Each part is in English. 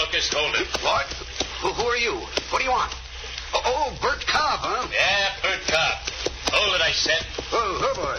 Dorcas, hold it. What? Who are you? What do you want? Oh, Bert Cobb, huh? Yeah, Bert Cobb. Hold it, I said. Oh, boy.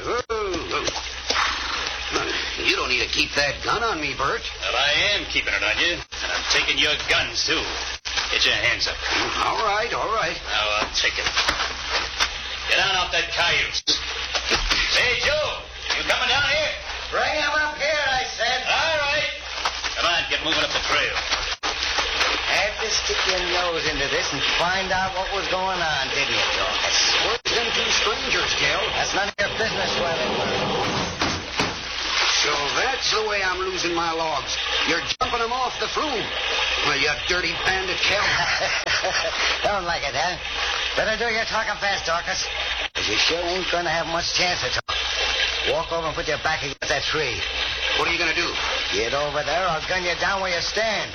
You don't need to keep that gun on me, Bert. Well, I am keeping it on you, and I'm taking your guns, too. Get your hands up. All right. Now, I'll take it. Get on off that cayuse. Hey, Joe, you coming down here? Bring him up here, I said. All right. Come on, get moving up the trail. Had to stick your nose into this and find out what was going on, didn't you, Dorcas? Where's them two strangers, Gil? That's none of your business where they were. So that's the way I'm losing my logs. You're jumping them off the flume. Well, you dirty bandit, Kel. Don't like it, huh? Better do your talking fast, Dorcas. Because you sure ain't going to have much chance to talk. Walk over and put your back against that tree. What are you going to do? Get over there, I'll gun you down where you stand.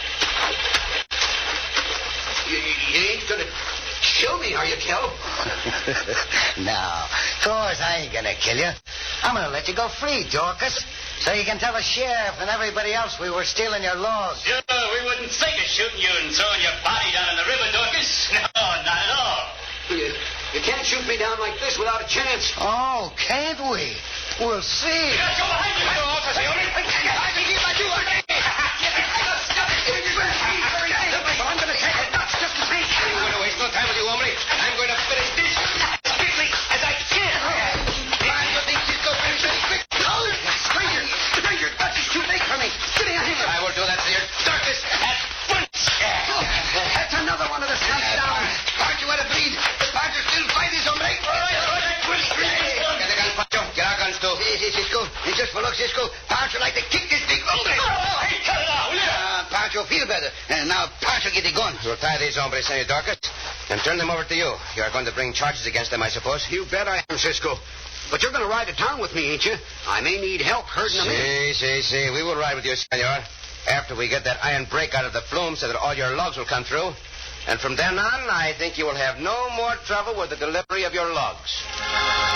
You ain't going to kill me, are you, Kel? No, of course I ain't going to kill you. I'm going to let you go free, Dorcas, so you can tell the sheriff and everybody else we were stealing your logs. Sure, we wouldn't think of shooting you and throwing your body down in the river, Dorcas. No, not at all. You can't shoot me down like this without a chance. Oh, can't we? We'll see. Go behind you, officer. I'm going to take it. That's just the thing. I'm going to waste no time with you, hombre. I'm going to finish this as quickly as I can. You think she's going to finish very quick? Stranger, that's too late for me. Give me a hand. I will do that for you, Dorcas, at once. That's another one of the skunks down. Aren't you out of bleed? The Pancho still fighting, hombre. All right. Get the guns, Pancho. Get our guns, too. Cisco, just for luck, Cisco, Pancho like to kick this big hombre. Hey, cut it out, will you? Pancho feel better. And now Pancho get the gun. We'll tie these hombres, Senor Dorcas, and turn them over to you. You are going to bring charges against them, I suppose. You bet I am, Cisco. But you're going to ride to town with me, ain't you? I may need help herding them in. See. We will ride with you, senor. After we get that iron brake out of the flume so that all your logs will come through. And from then on, I think you will have no more trouble with the delivery of your logs.